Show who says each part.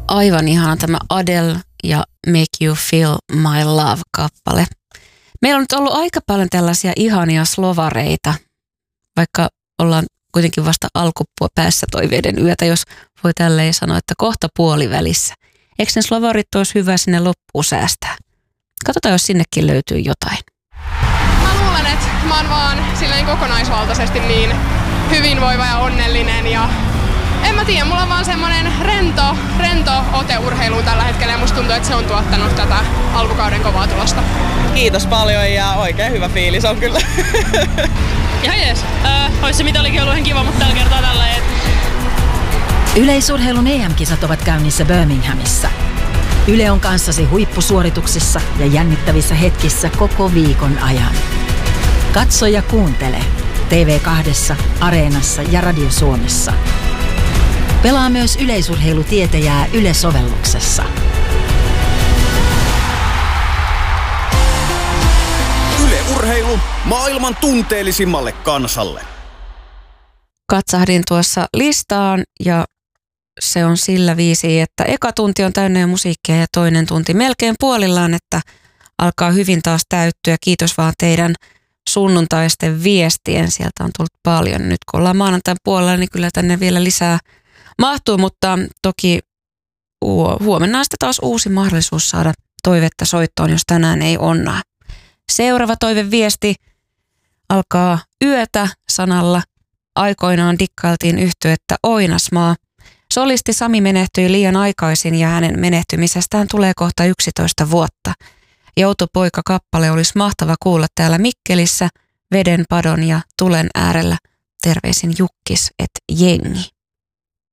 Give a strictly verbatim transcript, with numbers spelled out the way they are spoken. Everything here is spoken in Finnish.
Speaker 1: aivan ihana tämä Adele ja Make You Feel My Love-kappale. Meillä on nyt ollut aika paljon tällaisia ihania slovareita, vaikka ollaan kuitenkin vasta alkupäässä toiveiden yötä, jos voi tälleen sanoa, että kohta puolivälissä. Eikö ne slovarit olisi hyvä sinne loppuun säästää? Katsotaan, jos sinnekin löytyy jotain.
Speaker 2: Mä luulen, että mä oon vaan silleen kokonaisvaltaisesti niin hyvinvoiva ja onnellinen ja en mä tiedä, mulla on vaan semmonen rento, rento ote urheiluun tällä hetkellä ja musta tuntuu, että se on tuottanut tätä alkukauden kovaa tulosta.
Speaker 3: Kiitos paljon ja oikein hyvä fiilis on kyllä.
Speaker 4: Ihan jees. Öö, ois se mitalikin ollut ihan kiva, mutta tällä kertaa tällä et...
Speaker 5: Yleisurheilun E M-kisat ovat käynnissä Birminghamissa. Yle on kanssasi huippusuorituksissa ja jännittävissä hetkissä koko viikon ajan. Katso ja kuuntele T V kaksi, Areenassa ja Radio Suomessa. Pelaa myös yleisurheilutietäjää Yle-sovelluksessa.
Speaker 6: Yle Urheilu maailman tunteellisimmalle kansalle.
Speaker 1: Katsahdin tuossa listaan ja se on sillä viisi, että eka tunti on täynnä jo musiikkia ja toinen tunti melkein puolillaan, että alkaa hyvin taas täyttyä. Kiitos vaan teidän sunnuntaisten viestien. Sieltä on tullut paljon. Nyt kun ollaan maanantain puolella, niin kyllä tänne vielä lisää mahtuu, mutta toki huomenna on sitten taas uusi mahdollisuus saada toivetta soittoon, jos tänään ei onnaa. Seuraava toiveviesti alkaa yötä sanalla. Aikoinaan dikkailtiin yhtyettä Oinasmaa. Solisti Sami menehtyi liian aikaisin ja hänen menehtymisestään tulee kohta yksitoista vuotta. Joutopoika-kappale olisi mahtava kuulla täällä Mikkelissä, veden, padon ja tulen äärellä. Terveisin Jukkis et jengi.